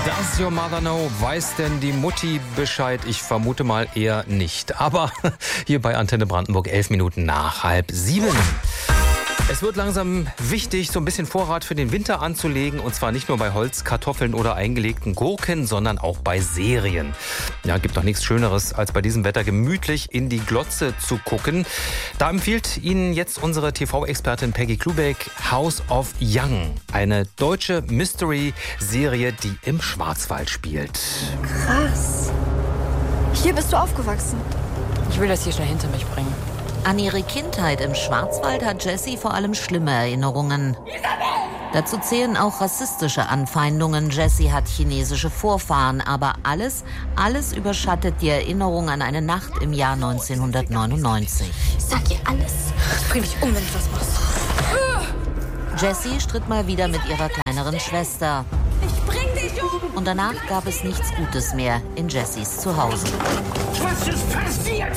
Does your mother know? Weiß denn die Mutti Bescheid? Ich vermute mal eher nicht. Aber hier bei Antenne Brandenburg 11 Minuten nach 6:30. Es wird langsam wichtig, so ein bisschen Vorrat für den Winter anzulegen. Und zwar nicht nur bei Holz, Kartoffeln oder eingelegten Gurken, sondern auch bei Serien. Ja, gibt doch nichts Schöneres, als bei diesem Wetter gemütlich in die Glotze zu gucken. Da empfiehlt Ihnen jetzt unsere TV-Expertin Peggy Klubeck House of Young. Eine deutsche Mystery-Serie, die im Schwarzwald spielt. Krass. Hier bist du aufgewachsen. Ich will das hier schnell hinter mich bringen. An ihre Kindheit im Schwarzwald hat Jessie vor allem schlimme Erinnerungen. Dazu zählen auch rassistische Anfeindungen. Jessie hat chinesische Vorfahren, aber alles überschattet die Erinnerung an eine Nacht im Jahr 1999. Ich sag ihr alles. Ich bring dich um, wenn du das machst. Jessie stritt mal wieder mit ihrer kleineren Schwester. Ich bring dich um! Und danach gab es nichts Gutes mehr in Jessies Zuhause. Was ist passiert?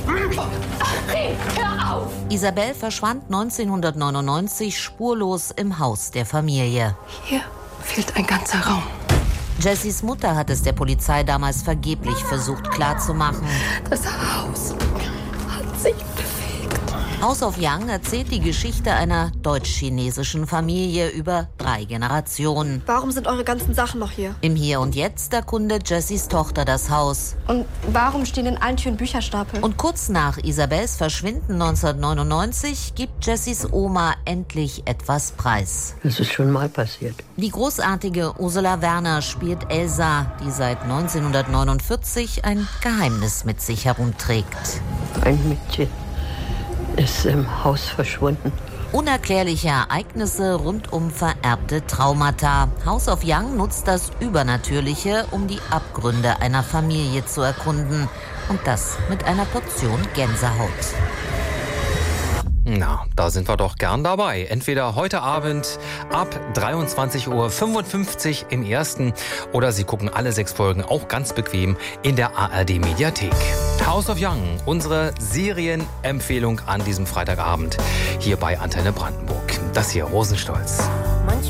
Hör auf! Isabel verschwand 1999 spurlos im Haus der Familie. Hier fehlt ein ganzer Raum. Jessies Mutter hat es der Polizei damals vergeblich versucht klarzumachen. Das Haus hat sich bewegt. House of Young erzählt die Geschichte einer deutsch-chinesischen Familie über 3 Generationen. Warum sind eure ganzen Sachen noch hier? Im Hier und Jetzt erkundet Jessies Tochter das Haus. Und warum stehen in allen Türen Bücherstapel? Und kurz nach Isabels Verschwinden 1999 gibt Jessies Oma endlich etwas preis. Das ist schon mal passiert. Die großartige Ursula Werner spielt Elsa, die seit 1949 ein Geheimnis mit sich herumträgt. Ein Mädchen ist im Haus verschwunden. Unerklärliche Ereignisse rund um vererbte Traumata. House of Young nutzt das Übernatürliche, um die Abgründe einer Familie zu erkunden. Und das mit einer Portion Gänsehaut. Na, da sind wir doch gern dabei. Entweder heute Abend ab 23:55 Uhr im ersten oder Sie gucken alle 6 Folgen auch ganz bequem in der ARD-Mediathek. House of Young, unsere Serienempfehlung an diesem Freitagabend hier bei Antenne Brandenburg. Das hier Rosenstolz.